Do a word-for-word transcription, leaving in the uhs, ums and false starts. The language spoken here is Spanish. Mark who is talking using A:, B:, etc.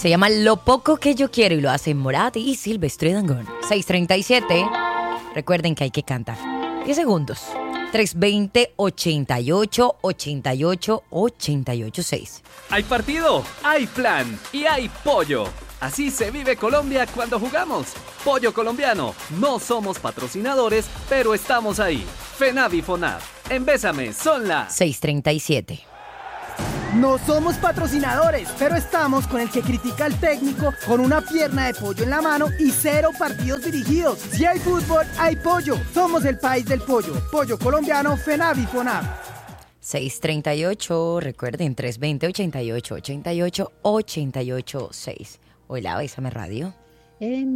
A: Se llama Lo Poco Que Yo Quiero y lo hacen Morat y Silvestre Dangond. seis treinta y siete. Recuerden que hay que cantar. diez segundos. tres dos cero, ochenta y ocho, ochenta y ocho, ochenta y ocho, seis.
B: Hay partido, hay plan y hay pollo. Así se vive Colombia cuando jugamos. Pollo colombiano. No somos patrocinadores, pero estamos ahí. FENAV y FONAV. En Bésame son las
A: seis treinta y siete.
C: No somos patrocinadores, pero estamos con el que critica al técnico con una pierna de pollo en la mano y cero partidos dirigidos. Si hay fútbol, hay pollo. Somos el país del pollo. Pollo colombiano, FENAV y FONAV.
A: seis treinta y ocho. Recuerden, tres dos cero, ochenta y ocho, ochenta y ocho, ochenta y ocho, seis. Hola, Bésame Radio.
D: En